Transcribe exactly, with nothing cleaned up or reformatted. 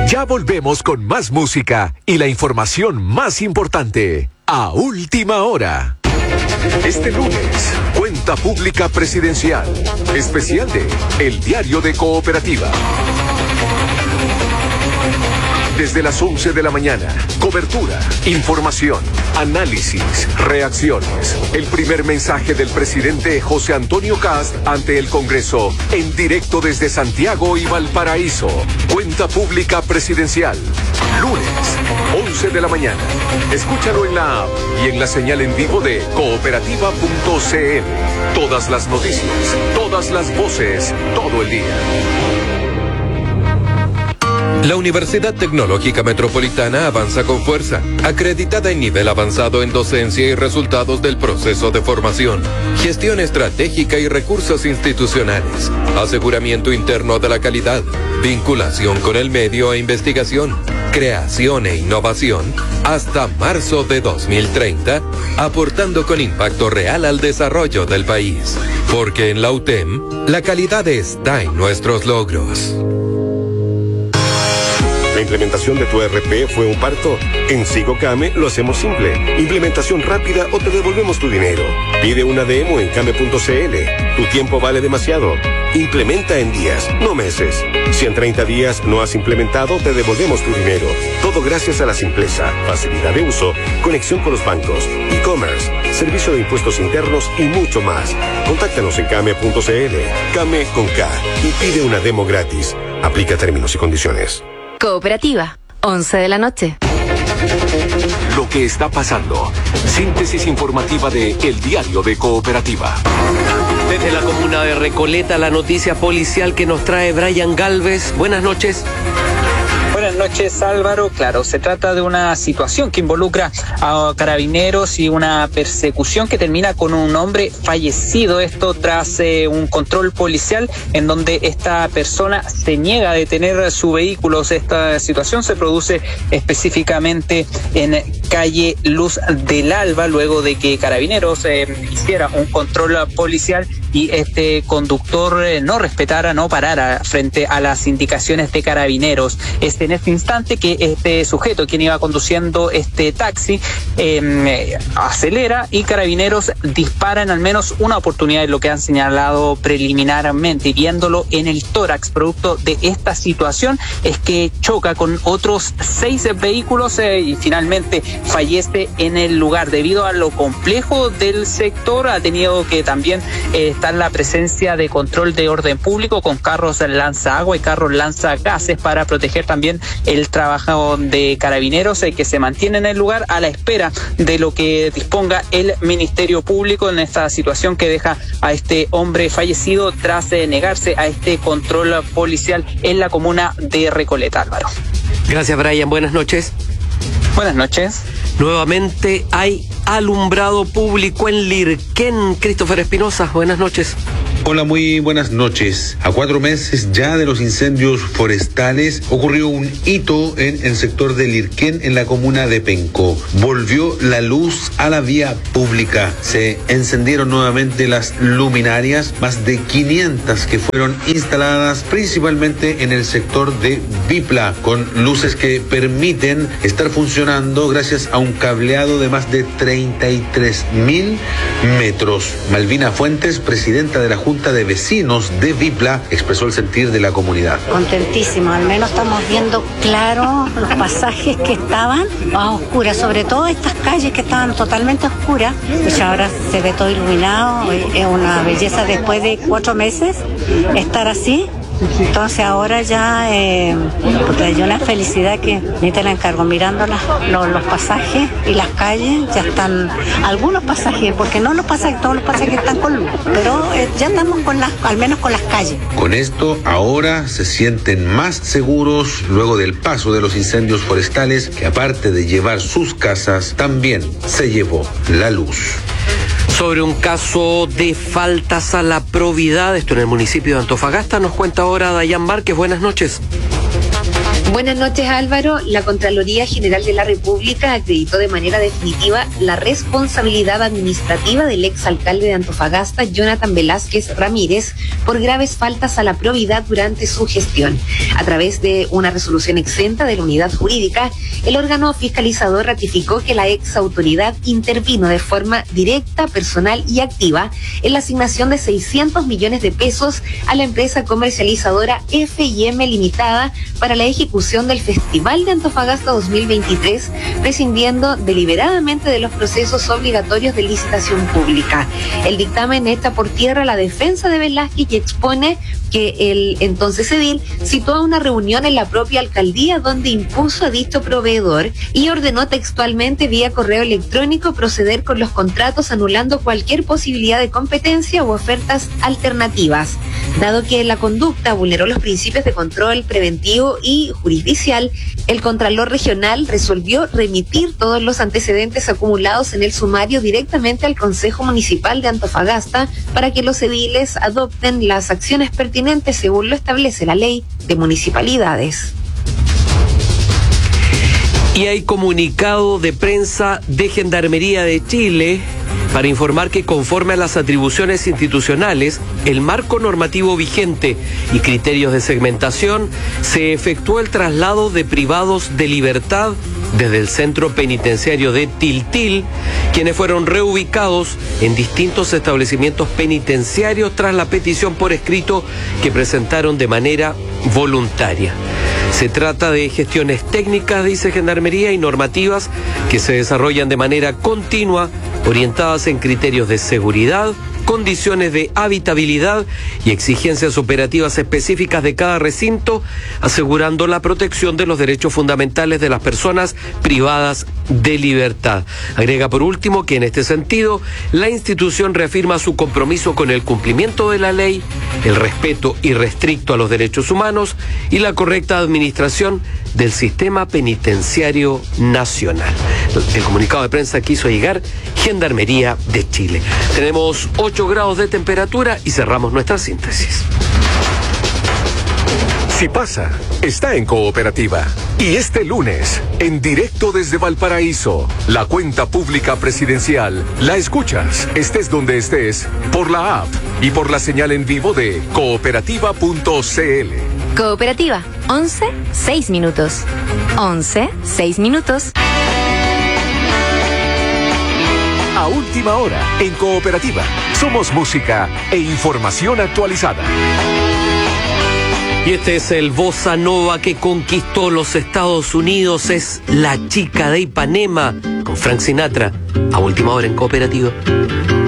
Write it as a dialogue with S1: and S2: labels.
S1: Ya volvemos con más música y la información más importante a última hora. Este lunes, Cuenta Pública Presidencial, especial de El Diario de Cooperativa. Desde las once de la mañana, cobertura, información, análisis, reacciones. El primer mensaje del presidente José Antonio Kast ante el Congreso, en directo desde Santiago y Valparaíso. Cuenta Pública Presidencial, lunes, once de la mañana. Escúchalo en la app y en la señal en vivo de cooperativa punto c l. Todas las noticias, todas las voces, todo el día.
S2: La Universidad Tecnológica Metropolitana avanza con fuerza, acreditada en nivel avanzado en docencia y resultados del proceso de formación, gestión estratégica y recursos institucionales, aseguramiento interno de la calidad, vinculación con el medio e investigación, creación e innovación, hasta marzo de dos mil treinta, aportando con impacto real al desarrollo del país. Porque en la U T E M, la calidad está en nuestros logros.
S3: ¿La implementación de tu E R P fue un parto? En SigoCame lo hacemos simple. Implementación rápida o te devolvemos tu dinero. Pide una demo en came punto c l. Tu tiempo vale demasiado. Implementa en días, no meses. Si en treinta días no has implementado, te devolvemos tu dinero. Todo gracias a la simpleza, facilidad de uso, conexión con los bancos, e-commerce, servicio de impuestos internos y mucho más. Contáctanos en came punto c l. Came con K y pide una demo gratis. Aplica términos y condiciones.
S4: Cooperativa, once de la noche.
S1: Lo que está pasando. Síntesis informativa de El Diario de Cooperativa.
S5: Desde la comuna de Recoleta, la noticia policial que nos trae Brian Galvez. Buenas noches.
S6: Buenas noches, Álvaro. Claro, se trata de una situación que involucra a carabineros y una persecución que termina con un hombre fallecido. Esto tras eh, un control policial en donde esta persona se niega a detener su vehículo. Esta situación se produce específicamente en calle Luz del Alba, luego de que carabineros eh, hiciera un control policial y este conductor eh, no respetara, no parara frente a las indicaciones de carabineros. Este, en este instante que este sujeto, quien iba conduciendo este taxi, eh, acelera y carabineros disparan al menos una oportunidad, en lo que han señalado preliminarmente. Viéndolo en el tórax, producto de esta situación, es que choca con otros seis vehículos eh, y finalmente fallece en el lugar. Debido a lo complejo del sector, ha tenido que también eh, estar la presencia de control de orden público con carros lanza agua y carros lanza gases para proteger también el trabajo de carabineros eh, que se mantiene en el lugar a la espera de lo que disponga el Ministerio Público en esta situación que deja a este hombre fallecido tras de negarse a este control policial en la comuna de Recoleta, Álvaro.
S5: Gracias, Brian. Buenas noches.
S6: Buenas noches.
S5: Nuevamente hay alumbrado público en Lirquén. Christopher Espinosa, buenas noches.
S7: Hola, muy buenas noches. A cuatro meses ya de los incendios forestales, ocurrió un hito en el sector de Lirquén, en la comuna de Pencó. Volvió la luz a la vía pública. Se encendieron nuevamente las luminarias, más de quinientas que fueron instaladas principalmente en el sector de Vipla, con luces que permiten estar funcionando gracias a un cableado de más de treinta y tres mil metros. Malvina Fuentes, presidenta de la Junta de Vecinos de Vipla, expresó el sentir de la comunidad.
S8: Contentísimo, al menos estamos viendo claro los pasajes que estaban a oscuras, sobre todo estas calles que estaban totalmente oscuras, pues ahora se ve todo iluminado. Es una belleza después de cuatro meses estar así. Entonces ahora ya eh, pues hay una felicidad que ni te la encargo, mirando las, los, los pasajes y las calles, ya están algunos pasajes, porque no los pasajes, todos los pasajes están con luz, pero eh, ya andamos con las, al menos con las calles.
S7: Con esto ahora se sienten más seguros luego del paso de los incendios forestales, que aparte de llevar sus casas, también se llevó la luz.
S5: Sobre un caso de faltas a la probidad, esto en el municipio de Antofagasta, nos cuenta ahora Dayan Márquez. Buenas noches.
S4: Buenas noches, Álvaro. La Contraloría General de la República acreditó de manera definitiva la responsabilidad administrativa del exalcalde de Antofagasta, Jonathan Velázquez Ramírez, por graves faltas a la probidad durante su gestión. A través de una resolución exenta de la unidad jurídica, el órgano fiscalizador ratificó que la ex autoridad intervino de forma directa, personal y activa en la asignación de seiscientos millones de pesos a la empresa comercializadora F y M Limitada para la ejecución del Festival de Antofagasta dos mil veintitrés, prescindiendo deliberadamente de los procesos obligatorios de licitación pública. El dictamen echa por tierra la defensa de Velázquez y expone que el entonces edil citó a una reunión en la propia alcaldía donde impuso a dicho proveedor y ordenó textualmente vía correo electrónico proceder con los contratos, anulando cualquier posibilidad de competencia u ofertas alternativas. Dado que la conducta vulneró los principios de control preventivo y jurisdicial, el Contralor Regional resolvió remitir todos los antecedentes acumulados en el sumario directamente al Consejo Municipal de Antofagasta para que los ediles adopten las acciones pertinentes según lo establece la Ley de Municipalidades.
S5: Y hay comunicado de prensa de Gendarmería de Chile para informar que conforme a las atribuciones institucionales, el marco normativo vigente y criterios de segmentación, se efectuó el traslado de privados de libertad desde el centro penitenciario de Tiltil, quienes fueron reubicados en distintos establecimientos penitenciarios tras la petición por escrito que presentaron de manera voluntaria. Se trata de gestiones técnicas, dice Gendarmería, y normativas que se desarrollan de manera continua, orientadas en criterios de seguridad, condiciones de habitabilidad y exigencias operativas específicas de cada recinto, asegurando la protección de los derechos fundamentales de las personas privadas de libertad. Agrega por último que en este sentido, la institución reafirma su compromiso con el cumplimiento de la ley, el respeto irrestricto a los derechos humanos y la correcta administración del sistema penitenciario nacional. El comunicado de prensa quiso llegar Gendarmería de Chile. Tenemos ocho grados de temperatura y cerramos nuestra síntesis.
S1: Si pasa, está en Cooperativa. Y este lunes, en directo desde Valparaíso, la cuenta pública presidencial la escuchas, estés donde estés, por la app y por la señal en vivo de cooperativa punto c l.
S4: Cooperativa, once, seis minutos. once, seis minutos.
S1: A última hora, en Cooperativa, somos música e información actualizada.
S5: Y este es el bossa nova que conquistó los Estados Unidos, es La Chica de Ipanema, con Frank Sinatra, a última hora en Cooperativa.